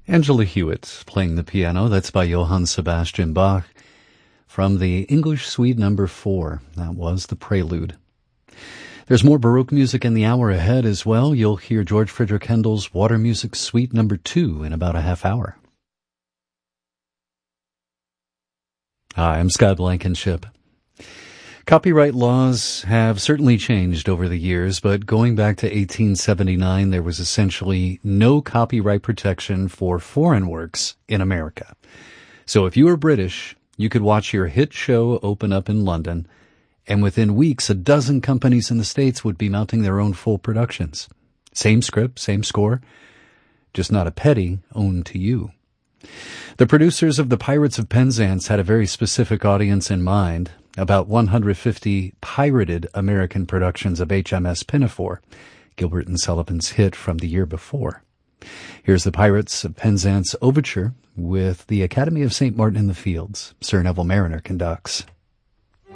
Angela Hewitt playing the piano. That's by Johann Sebastian Bach from the English Suite No. 4. That was the Prelude. There's more Baroque music in the hour ahead as well. You'll hear George Frideric Handel's Water Music Suite No. 2 in about a half hour. Hi, I'm Scott Blankenship. Copyright laws have certainly changed over the years, but going back to 1879, there was essentially no copyright protection for foreign works in America. So if you were British, you could watch your hit show open up in London, and within weeks, a dozen companies in the States would be mounting their own full productions. Same script, same score, just not a penny owned to you. The producers of The Pirates of Penzance had a very specific audience in mind. About 150 pirated American productions of HMS Pinafore, Gilbert and Sullivan's hit from the year before. Here's the Pirates of Penzance Overture with the Academy of St. Martin in the Fields. Sir Neville Mariner conducts.